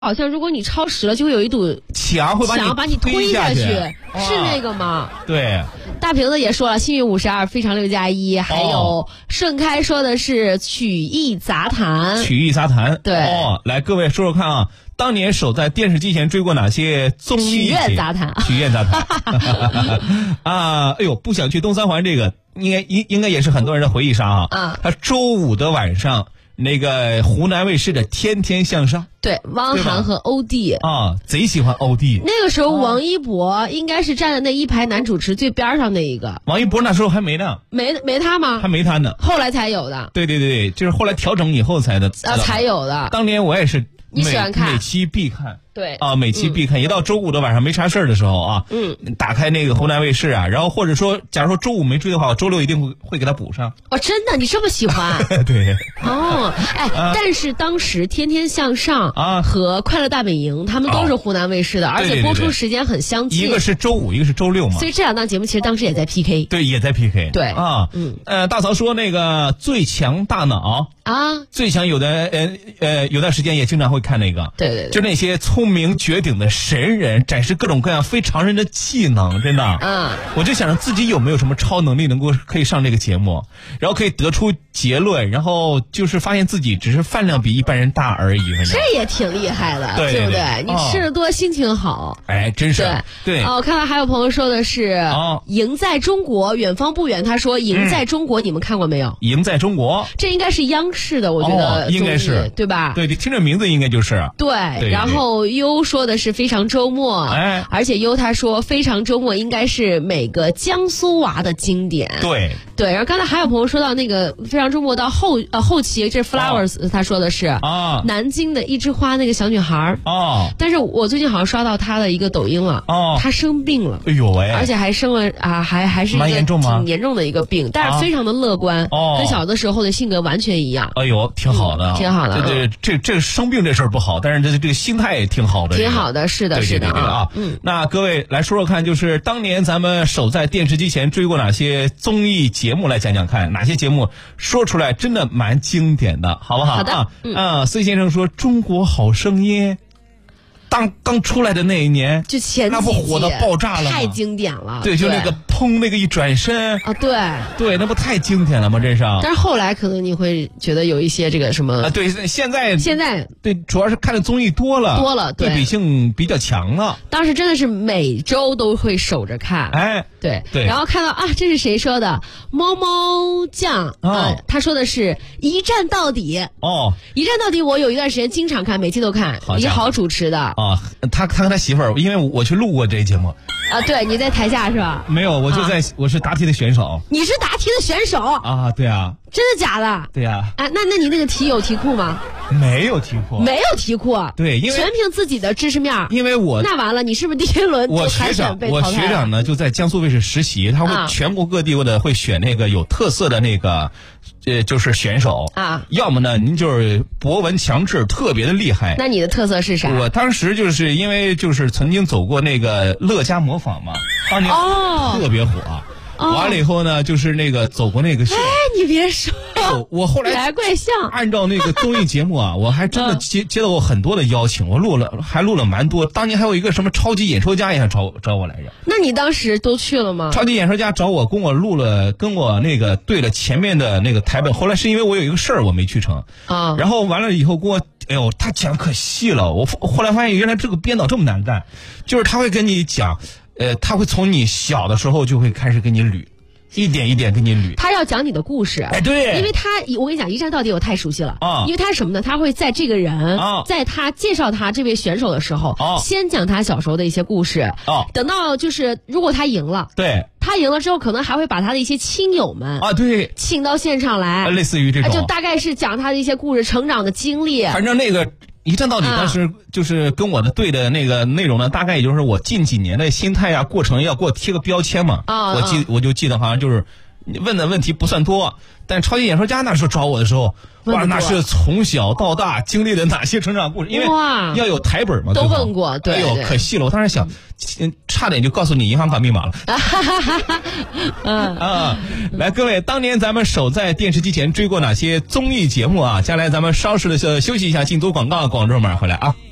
好像如果你超时了，就会有一堵墙会把你推下去，是那个吗？ 对。 大瓶子也说了，幸运52非常6+1，还有盛开说的是曲艺杂谈。 曲艺杂谈， 对。 来各位说说看啊，当年守在电视机前追过哪些综艺？ 曲苑杂谈， 曲苑杂谈啊！哎呦，不想去东三环，这个应该也是很多人的回忆杀啊。他周五的晚上。那个湖南卫视的《天天向上》， 对，汪涵和欧弟啊，贼喜欢欧弟。 那个时候王一博应该是站在那一排男主持最边上那一个。 王一博那时候还没呢， 没他吗？ 还没他呢， 后来才有的。 对，就是后来调整以后才有的。当年我也是， 你喜欢看， 每期必看。 对啊，每期必看，一到周五的晚上没啥事儿的时候啊，打开那个湖南卫视啊，然后或者说，假如说周五没追的话，我周六一定会给他补上。 哦，真的，你这么喜欢？ 对。 哦，但是当时《天天向上》和《快乐大本营》他们都是湖南卫视的，而且播出时间很相近， 一个是周五，一个是周六嘛。 所以这两档节目其实当时也在 PK。 对，也在 PK。 对啊，大曹说那个最强大脑啊， 最强有段时间也经常会看那个， 对， 就那些聪明绝顶的神人展示各种各样非常人的技能，真的。我就想着自己有没有什么超能力可以上这个节目，然后可以得出结论，然后就是发现自己只是饭量比一般人大而已。 这也挺厉害的，对不对？你吃的多，心情好。 哎，真是。对。 我看到还有朋友说的是赢在中国，远方不远。他说赢在中国，你们看过没有？ 赢在中国， 这应该是央视的，我觉得应该是， 对吧？ 对，听这名字应该就是。 对。然后优说的是非常周末，而且优他说非常周末应该是每个江苏娃的经典。对，然后刚才还有朋友说到那个非常周末到后期，这 Flowers 他说的是南京的一枝花那个小女孩但是我最近好像刷到她的一个抖音了她生病了， 哎呦喂， 而且还生了还是一个蛮严重吗？ 挺严重的一个病，但是非常的乐观跟小的时候的性格完全一样。 哎呦，挺好的， 挺好的。 对，这生病这事儿不好，但是这个心态也挺好的， 挺好的，是的，是的啊。那各位来说说看，就是当年咱们守在电视机前追过哪些综艺节目，来讲讲看，哪些节目说出来真的蛮经典的，好不好？ 好的。 孙先生说《中国好声音》刚出来的那一年， 就前几那不火到爆炸了吗？ 太经典了。 对，就那个砰，那个一转身啊， 对，那不太经典了吗？真是。 但是后来可能你会觉得有一些这个什么对，现在对，主要是看的综艺多了， 对比性比较强了。 当时真的是每周都会守着看，对。然后看到这是谁说的？猫猫酱他说的是一站到底一站到底。我有一段时间经常看，每期都看，李好主持的。 他跟他媳妇儿，因为我去录过这节目对，你在台下是吧？ 没有，我是答题的选手。 你是答题的选手啊？对啊。 真的假的？ 对呀。 那你那个题有题库吗？ 没有题库。 没有题库。 对，因为全凭自己的知识面。 因为那完了，你是不是第一轮就海选被淘汰了？ 我学长呢就在江苏卫视实习，他会全国各地会选那个有特色的那个就是选手要么呢您就是博闻强志，特别的厉害。 那你的特色是啥？ 我当时就是因为就是曾经走过那个乐嘉模仿嘛，当年特别火。完了以后呢，就是那个走过那个秀。 你别说， 我后来怪像。 按照那个综艺节目我还真的接到过很多的邀请，我录了蛮多。当年还有一个什么超级演说家也想找我来着。 那你当时都去了吗？ 超级演说家找我，跟我录了，跟我那个对了前面的那个台本。后来是因为我有一个事儿我没去成然后完了以后跟我，哎呦，他讲可细了。我后来发现原来这个编导这么难干，就是他会跟你讲。他会从你小的时候就会开始给你捋，一点一点给你捋。 他要讲你的故事， 对， 因为我跟你讲，一站到底我太熟悉了因为他是什么呢？他会在这个人在他介绍他这位选手的时候先讲他小时候的一些故事等到就是如果他赢了， 对， 他赢了之后可能还会把他的一些亲友们对， 请到现场来， 类似于这种， 就大概是讲他的一些故事、成长的经历。 反正那个一站到底当时就是跟我的对的那个内容呢，大概也就是我近几年的心态过程要给我贴个标签嘛我就记得好像就是你问的问题不算多，但超级演说家那时候找我的时候，哇，那是从小到大经历的哪些成长故事？因为要有台本嘛， 都问过，对， 哎呦，可细了。我当时想，差点就告诉你银行卡密码了。来，各位，当年咱们守在电视机前追过哪些综艺节目啊？接下来咱们稍事的休息一下，进组广告，广州马上回来啊。